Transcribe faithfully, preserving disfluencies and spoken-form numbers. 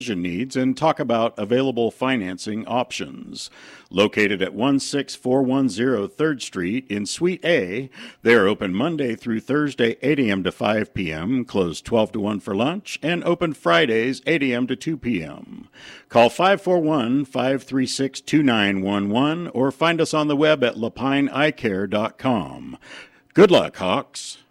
needs and talk about available financing options. Located at one six four one zero third Street in Suite A, they're open Monday through Thursday eight a.m. to five p.m., closed twelve to one for lunch, and open Fridays eight a.m. to two p.m. Call five four one, five three six, two nine one one or find us on the web at lapine eye care dot com. Good luck, Hawks.